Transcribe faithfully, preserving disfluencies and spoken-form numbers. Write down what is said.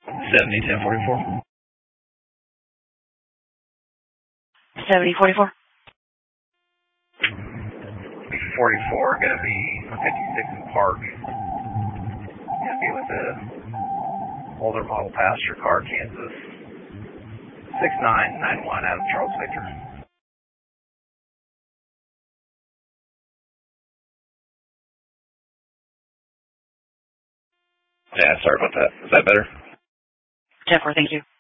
seventy, ten forty-four. seventy, forty-four. forty-four, gonna be fifty-six Park. Gonna be with the older model passenger car, Kansas. six nine nine one Adam Charles Victor. Yeah, sorry about that. Is that better? ten four, thank you.